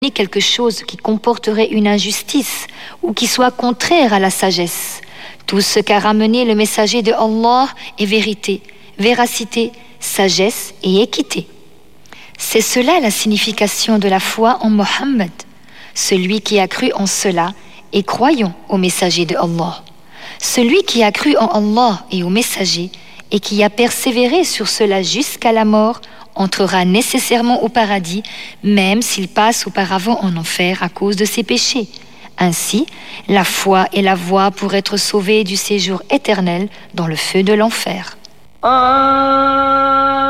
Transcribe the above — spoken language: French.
quelque chose qui comporterait une injustice ou qui soit contraire à la sagesse. Tout ce qu'a ramené le messager de Allah est vérité, véracité, sagesse et équité. C'est cela la signification de la foi en Mohammed, celui qui a cru en cela et croyant au messager de Allah. Celui qui a cru en Allah et au messager et qui a persévéré sur cela jusqu'à la mort entrera nécessairement au paradis, même s'il passe auparavant en enfer à cause de ses péchés. Ainsi, la foi est la voie pour être sauvé du séjour éternel dans le feu de l'enfer.